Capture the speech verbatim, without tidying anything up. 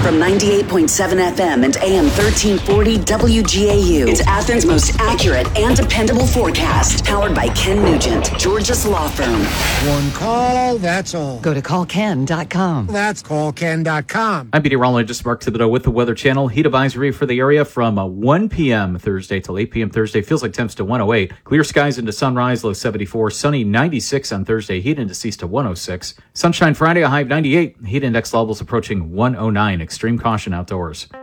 From ninety-eight point seven F M and A M thirteen forty W G A U. It's Athens' most accurate and dependable forecast. Powered by Ken Nugent, Georgia's law firm. One call, that's all. Go to call ken dot com. That's call ken dot com. I'm Petey Rollins, just Mark Thibodeau with the Weather Channel. Heat advisory for the area from uh, one p.m. Thursday till eight p.m. Thursday. Feels like temps to one oh eight. Clear skies into sunrise, low seventy-four. Sunny ninety-six on Thursday. Heat indices to one oh six. Sunshine Friday, a high of ninety-eight. Heat index levels approaching one oh nine. Extreme caution outdoors.